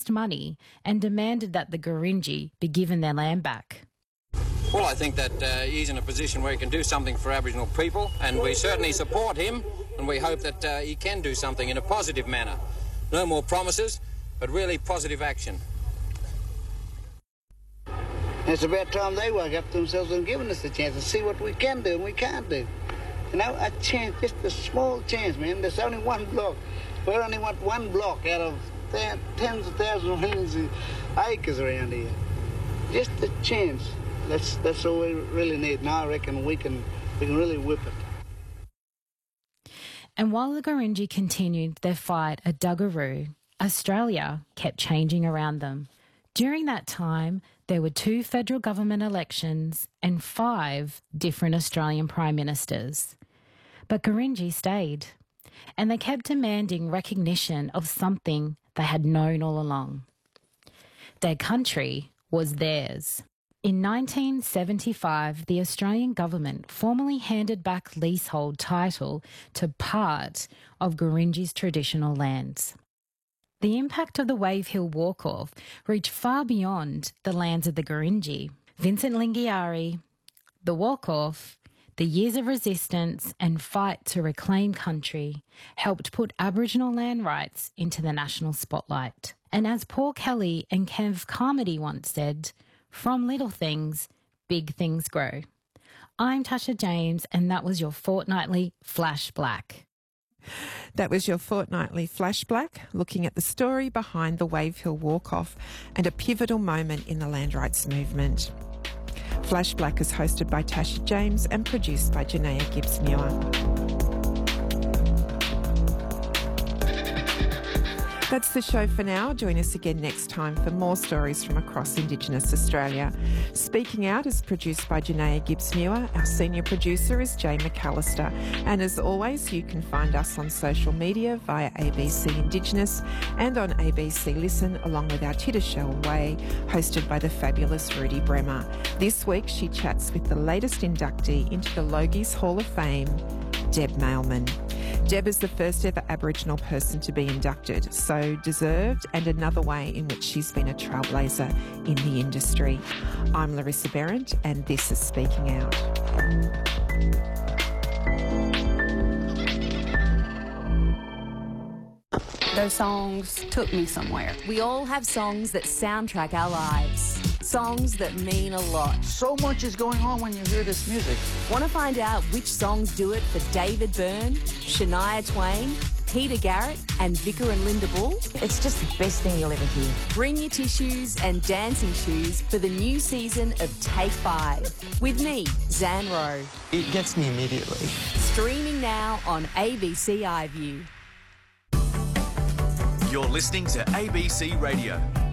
raised money and demanded that the Gurindji be given their land back. Well, I think that he's in a position where he can do something for Aboriginal people, and we certainly support him, and we hope that he can do something in a positive manner. No more promises, but really positive action. It's about time they woke up to themselves and given us a chance to see what we can do and we can't do. You know, a chance, just a small chance, man. There's only one block. We only want one block out of tens of thousands of millions of acres around here. Just a chance. That's all we really need. And I reckon we can really whip it. And while the Gurindji continued their fight at Duggaroo, Australia kept changing around them. During that time, there were 2 federal government elections and 5 different Australian prime ministers. But Gurindji stayed, and they kept demanding recognition of something they had known all along. Their country was theirs. In 1975, the Australian government formally handed back leasehold title to part of Gurindji's traditional lands. The impact of the Wave Hill Walk-Off reached far beyond the lands of the Gurindji. Vincent Lingiari, the Walk-Off, the years of resistance and fight to reclaim country helped put Aboriginal land rights into the national spotlight. And as Paul Kelly and Kev Carmody once said, from little things, big things grow. I'm Tasha James, and that was your fortnightly Flash Black. That was your fortnightly Flash Black, looking at the story behind the Wave Hill Walk-Off and a pivotal moment in the land rights movement. Flash Black is hosted by Tasha James and produced by Janaea Gibbs-Muir. That's the show for now. Join us again next time for more stories from across Indigenous Australia. Speaking Out is produced by Janaea Gibbs-Muir. Our senior producer is Jay McAllister. And as always, you can find us on social media via ABC Indigenous and on ABC Listen, along with our Tidishell Way, hosted by the fabulous Rudy Bremer. This week, she chats with the latest inductee into the Logies Hall of Fame, Deb Mailman. Deb is the first ever Aboriginal person to be inducted, so deserved, and another way in which she's been a trailblazer in the industry. I'm Larissa Behrendt, and this is Speaking Out. Those songs took me somewhere. We all have songs that soundtrack our lives. Songs that mean a lot. So much is going on when you hear this music. Want to find out which songs do it for David Byrne, Shania Twain, Peter Garrett and Vicar and Linda Bull? It's just the best thing you'll ever hear. Bring your tissues and dancing shoes for the new season of Take 5. With me, Zan Rowe. It gets me immediately. Streaming now on ABC iView. You're listening to ABC Radio.